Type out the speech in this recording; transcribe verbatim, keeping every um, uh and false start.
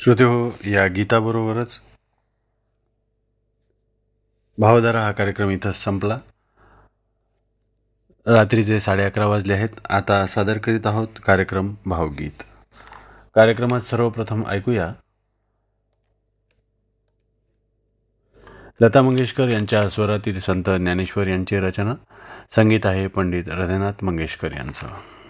श्रोतेहो, या गीताबरोबरच भावधारा हा कार्यक्रम इथंच संपला. रात्रीचे साडे अकरा वाजले आहेत. आता सादर करीत आहोत कार्यक्रम भावगीत. कार्यक्रमात सर्वप्रथम ऐकूया लता मंगेशकर यांच्या स्वरातील संत ज्ञानेश्वर यांची रचना. संगीत आहे पंडित हृदयनाथ मंगेशकर यांचं.